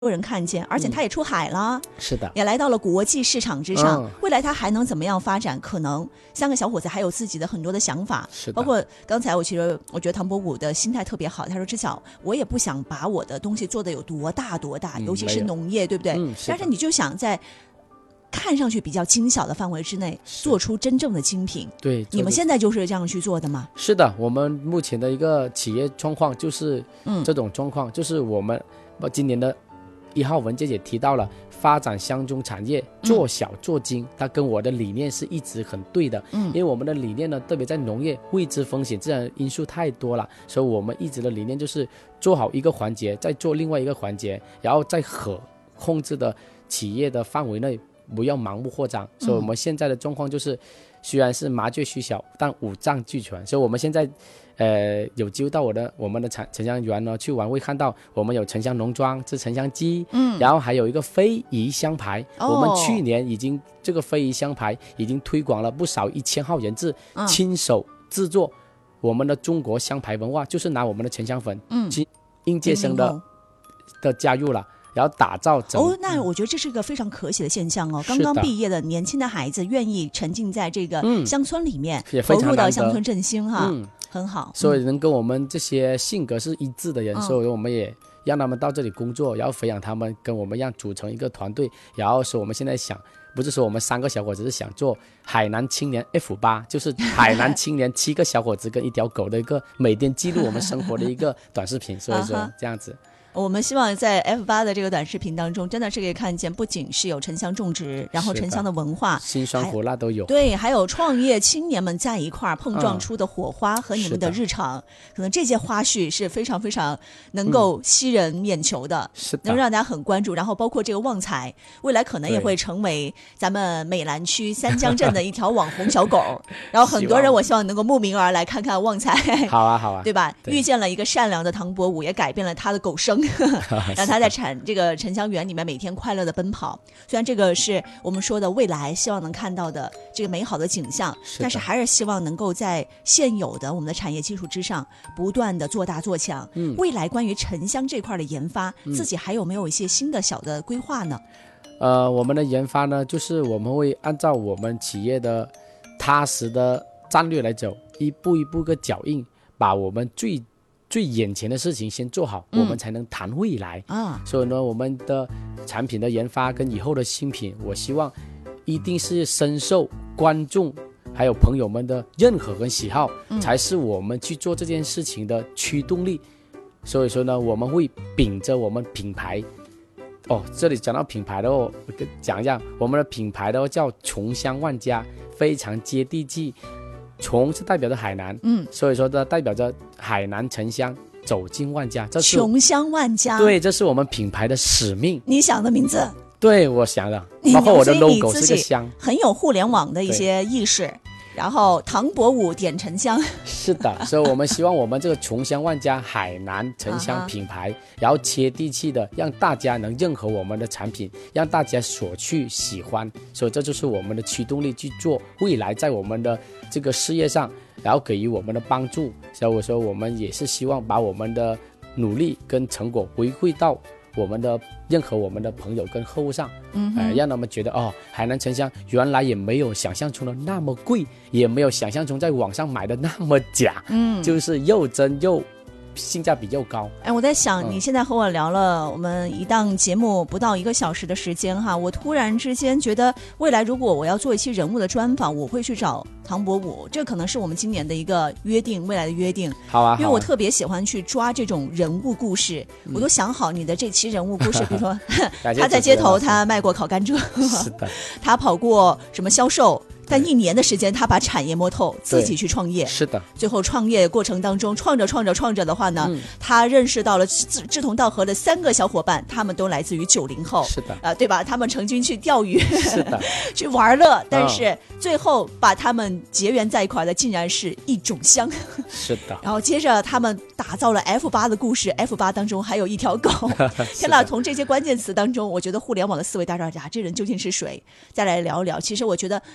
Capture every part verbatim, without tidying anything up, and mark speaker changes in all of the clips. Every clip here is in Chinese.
Speaker 1: 有人看见，而且它也出海了、嗯、
Speaker 2: 是的，
Speaker 1: 也来到了国际市场之上、嗯、未来它还能怎么样发展，可能三个小伙子还有自己的很多的想法，
Speaker 2: 是的，
Speaker 1: 包括刚才我其实我觉得唐伯虎的心态特别好，他说知晓我也不想把我的东西做得有多大多大、嗯、尤其是农业对不对、嗯、是但是你就想在看上去比较精小的范围之内做出真正的精品。
Speaker 2: 对，
Speaker 1: 你们现在就是这样去做的吗？
Speaker 2: 是的，我们目前的一个企业状况就是这种状况、嗯、就是我们今年的一号文件也提到了发展乡中产业，做小做精、嗯、它跟我的理念是一直很对的、嗯、因为我们的理念呢，特别在农业未知风险自然因素太多了，所以我们一直的理念就是做好一个环节再做另外一个环节，然后在可控制的企业的范围内不要盲目扩张、嗯、所以我们现在的状况就是虽然是麻雀虽小但五脏俱全，所以我们现在呃，有机会到我的我们的城城乡园呢去玩，会看到我们有城乡农庄，是城乡鸡，嗯，然后还有一个非遗香牌、哦、我们去年已经这个非遗香牌已经推广了不少一千号人次、嗯、亲手制作我们的中国香牌文化，就是拿我们的沉香粉，嗯，应届生的的加入了，然后打造整
Speaker 1: 哦，那我觉得这是一个非常可喜的现象哦。刚刚毕业的年轻的孩子愿意沉浸在这个乡村里面，嗯、投入到乡村振兴哈，嗯，很好。
Speaker 2: 所以能跟我们这些性格是一致的人，嗯、所以我们也让他们到这里工作，然后培养他们跟我们一样组成一个团队。然后说我们现在想，不是说我们三个小伙子是想做海南青年 F 八， 就是海南青年七个小伙子跟一条狗的一个每天记录我们生活的一个短视频。所以说这样子。
Speaker 1: 我们希望在 F 八 的这个短视频当中真的是可以看见不仅是有城乡种植，然后城乡的文化
Speaker 2: 辛酸苦辣都有，
Speaker 1: 对，还有创业青年们在一块碰撞出的火花和你们的日常、嗯、可能这些花絮是非常非常能够吸人眼球的、嗯、能让大家很关注，然后包括这个旺财未来可能也会成为咱们美兰区三江镇的一条网红小狗然后很多人我希望能够慕名而来看看旺财
Speaker 2: 好啊好啊，
Speaker 1: 对吧？对，遇见了一个善良的唐伯虎，也改变了他的狗生让他在产这个城乡园里面每天快乐的奔跑。虽然这个是我们说的未来希望能看到的这个美好的景象，但是还是希望能够在现有的我们的产业基础之上不断的做大做强、嗯、未来关于城乡这块的研发、嗯、自己还有没有一些新的小的规划呢？
Speaker 2: 呃，我们的研发呢，就是我们会按照我们企业的踏实的战略来走，一步一步个脚印，把我们最最眼前的事情先做好、嗯、我们才能谈未来啊。所以呢，我们的产品的研发跟以后的新品，我希望一定是深受观众还有朋友们的认可跟喜好、嗯、才是我们去做这件事情的驱动力。所以说呢，我们会秉着我们品牌哦，这里讲到品牌的哦，我讲一下我们的品牌的叫穷乡万家，非常接地气。穷是代表着海南，嗯，所以说呢，代表着海南城乡走进万家，这是
Speaker 1: 穷乡万家，
Speaker 2: 对，这是我们品牌的使命。
Speaker 1: 你想的名字？
Speaker 2: 对，我想的，包括我的 logo 是个乡，
Speaker 1: 很有互联网的一些意识。然后唐伯虎点沉香，
Speaker 2: 是的，所以我们希望我们这个穷乡万家海南城乡品牌，然后接地气的让大家能认可我们的产品，让大家所去喜欢，所以这就是我们的驱动力，去做未来在我们的这个事业上然后给予我们的帮助。所以我说我们也是希望把我们的努力跟成果回馈到我们的任何我们的朋友跟客户上，嗯、呃，让他们觉得哦，海南城乡原来也没有想象中的那么贵，也没有想象中在网上买的那么假，嗯，就是又真又性价比又高。
Speaker 1: 哎，我在想、嗯、你现在和我聊了我们一档节目不到一个小时的时间哈，我突然之间觉得未来如果我要做一期人物的专访，我会去找唐伯虎，这可能是我们今年的一个约定，未来的约定。
Speaker 2: 好啊，
Speaker 1: 因为我特别喜欢去抓这种人物故事、嗯、我都想好你的这期人物故事，比如说他在街头他卖过烤甘蔗，是的，他跑过什么销售，但一年的时间他把产业摸透，自己去创业，
Speaker 2: 是的，
Speaker 1: 最后创业过程当中创着创着创着的话呢、嗯、他认识到了志志同道合的三个小伙伴，他们都来自于九零后，
Speaker 2: 是的、
Speaker 1: 呃、对吧？他们成军去钓鱼，
Speaker 2: 是的
Speaker 1: 去玩乐，但是最后把他们结缘在一块的竟然是一种香，
Speaker 2: 是的。
Speaker 1: 然后接着他们打造了 F 八 的故事， F 八 当中还有一条狗天哪，从这些关键词当中我觉得互联网的思维大家这人究竟是谁？再来聊一聊，其实我觉得你是用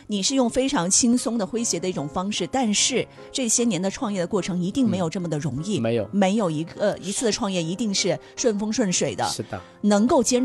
Speaker 1: 用非常轻松的诙谐的一种方式，但是这些年的创业的过程一定没有这么的容易，
Speaker 2: 嗯、没有
Speaker 1: 没有一个一次的创业一定是顺风顺水的，
Speaker 2: 是的，
Speaker 1: 能够坚